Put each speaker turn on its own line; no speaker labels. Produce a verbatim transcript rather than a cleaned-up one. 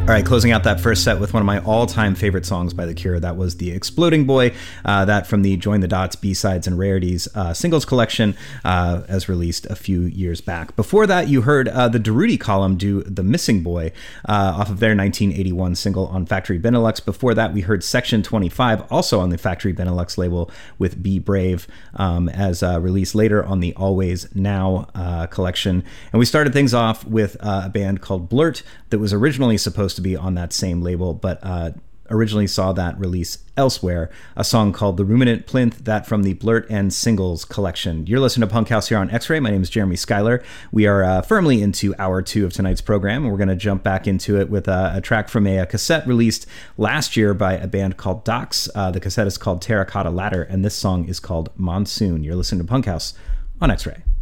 All right, closing out that first set with one of my all-time favorite songs by The Cure. That was The Exploding Boy, uh, that from the Join the Dots B-Sides and Rarities uh, singles collection, uh, as released a few years back. Before that, you heard uh, the Darude Column do The Missing Boy uh, off of their nineteen eighty-one single on Factory Benelux. Before that, we heard Section twenty-five, also on the Factory Benelux label, with Be Brave, um, as uh, released later on the Always Now uh, collection. And we started things off with uh, a band called Blurt that was originally supposed to be on that same label, but uh, originally saw that release elsewhere, a song called The Ruminant Plinth, that from the Blurt and Singles collection. You're listening to Punk House here on X-Ray. My name is Jeremy Schuyler. We are uh, firmly into hour two of tonight's program, and we're going to jump back into it with uh, a track from a, a cassette released last year by a band called Docs. Uh, the cassette is called Terracotta Ladder, and this song is called Monsoon. You're listening to Punk House on X-Ray.